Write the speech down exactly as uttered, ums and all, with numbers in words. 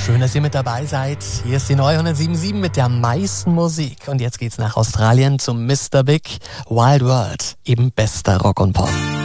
Schön, dass ihr mit dabei seid. Hier ist die neue hundertsieben Komma sieben mit der meisten Musik. Und jetzt geht's nach Australien zum Mister Big Wild World. Eben bester Rock und Pop.